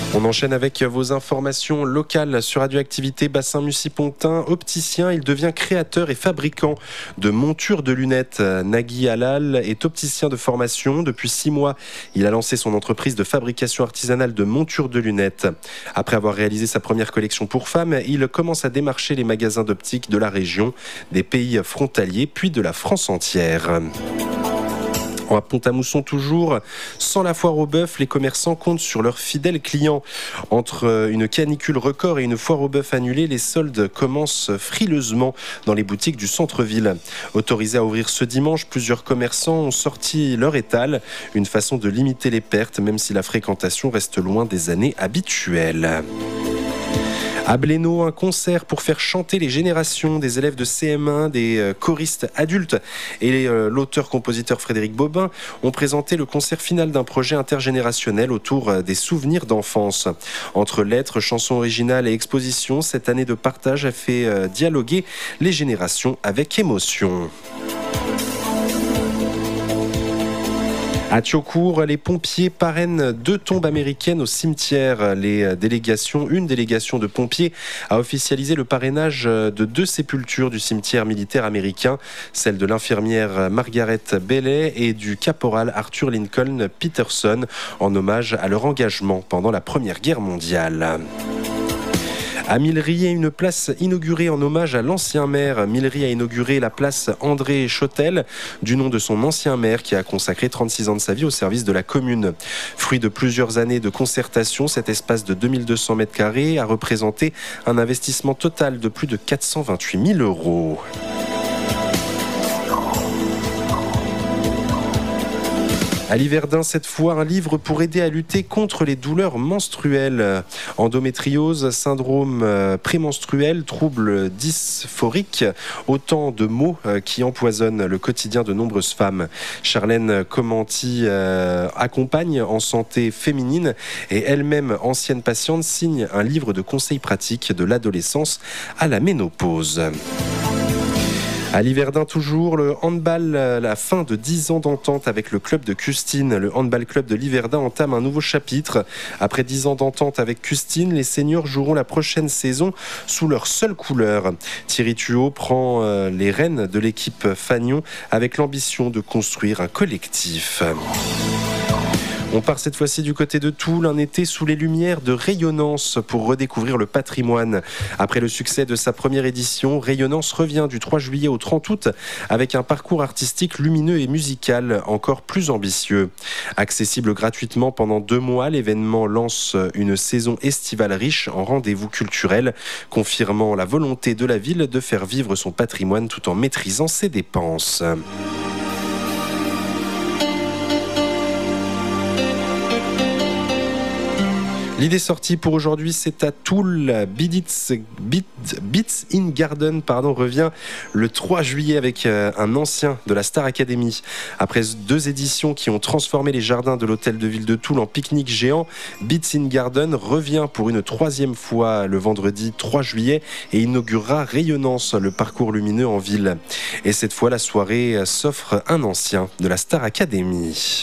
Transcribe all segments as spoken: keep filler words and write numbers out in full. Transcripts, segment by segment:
On enchaîne avec vos informations locales sur Radioactivité. Bassin Mussy-Pontin, opticien, il devient créateur et fabricant de montures de lunettes. Nagui Halal est opticien de formation. Depuis six mois, il a lancé son entreprise de fabrication artisanale de montures de lunettes. Après avoir réalisé sa première collection pour femmes, il commence à démarcher les magasins d'optique de la région, des pays frontaliers, puis de la France entière. À Pont-à-Mousson toujours, sans la foire au bœuf, les commerçants comptent sur leurs fidèles clients. Entre une canicule record et une foire au bœuf annulée, les soldes commencent frileusement dans les boutiques du centre-ville. Autorisés à ouvrir ce dimanche, plusieurs commerçants ont sorti leur étal, une façon de limiter les pertes, même si la fréquentation reste loin des années habituelles. À Blénaud, un concert pour faire chanter les générations des élèves de C M un, des choristes adultes et l'auteur-compositeur Frédéric Bobin ont présenté le concert final d'un projet intergénérationnel autour des souvenirs d'enfance. Entre lettres, chansons originales et expositions, cette année de partage a fait dialoguer les générations avec émotion. À Thiaucourt, les pompiers parrainent deux tombes américaines au cimetière. Les délégations, une délégation de pompiers a officialisé le parrainage de deux sépultures du cimetière militaire américain, celle de l'infirmière Margaret Bailey et du caporal Arthur Lincoln Peterson, en hommage à leur engagement pendant la Première Guerre mondiale. À Millery, une place inaugurée en hommage à l'ancien maire. Millery a inauguré la place André Chotel, du nom de son ancien maire qui a consacré trente-six ans de sa vie au service de la commune. Fruit de plusieurs années de concertation, cet espace de deux mille deux cents mètres carrés a représenté un investissement total de plus de quatre cent vingt-huit mille euros. À Liverdun, cette fois, un livre pour aider à lutter contre les douleurs menstruelles. Endométriose, syndrome prémenstruel, troubles dysphoriques, autant de mots qui empoisonnent le quotidien de nombreuses femmes. Charlène Commenti euh, accompagne en santé féminine et elle-même ancienne patiente signe un livre de conseils pratiques de l'adolescence à la ménopause. À Liverdun toujours, le handball, la fin de dix ans d'entente avec le club de Custine. Le handball club de Liverdun entame un nouveau chapitre. Après dix ans d'entente avec Custine, les seniors joueront la prochaine saison sous leur seule couleur. Thierry Thuot prend les rênes de l'équipe Fagnon avec l'ambition de construire un collectif. On part cette fois-ci du côté de Toul, un été sous les lumières de Rayonnance pour redécouvrir le patrimoine. Après le succès de sa première édition, Rayonnance revient du trois juillet au trente août avec un parcours artistique lumineux et musical encore plus ambitieux. Accessible gratuitement pendant deux mois, l'événement lance une saison estivale riche en rendez-vous culturels, confirmant la volonté de la ville de faire vivre son patrimoine tout en maîtrisant ses dépenses. L'idée sortie pour aujourd'hui, c'est à Toul. Beats, Beats in Garden pardon, revient le trois juillet avec un ancien de la Star Academy. Après deux éditions qui ont transformé les jardins de l'hôtel de ville de Toul en pique-nique géant, Beats in Garden revient pour une troisième fois le vendredi trois juillet et inaugurera Rayonnance, le parcours lumineux en ville. Et cette fois, la soirée s'offre un ancien de la Star Academy.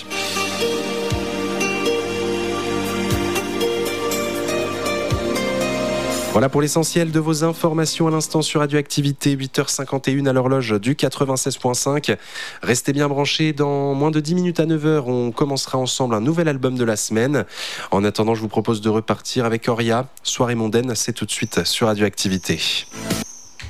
Voilà pour l'essentiel de vos informations à l'instant sur Radioactivité, huit heures cinquante et une à l'horloge du quatre-vingt-seize virgule cinq. Restez bien branchés, dans moins de dix minutes à neuf heures, on commencera ensemble un nouvel album de la semaine. En attendant, je vous propose de repartir avec Oria. Soirée mondaine, c'est tout de suite sur Radioactivité.